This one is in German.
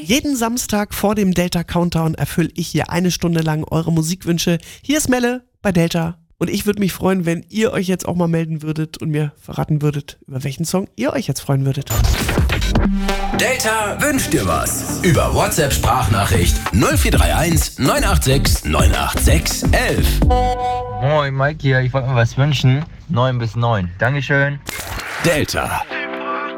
Jeden Samstag vor dem Delta Countdown erfülle ich hier 1 Stunde lang eure Musikwünsche. Hier ist Melle bei Delta. Und ich würde mich freuen, wenn ihr euch jetzt auch mal melden würdet und mir verraten würdet, über welchen Song ihr euch jetzt freuen würdet. Delta wünscht dir was. Über WhatsApp-Sprachnachricht 0431 986 986 11. Moin, Mike hier. Ich wollte mir was wünschen. 9 bis 9. Dankeschön. Delta.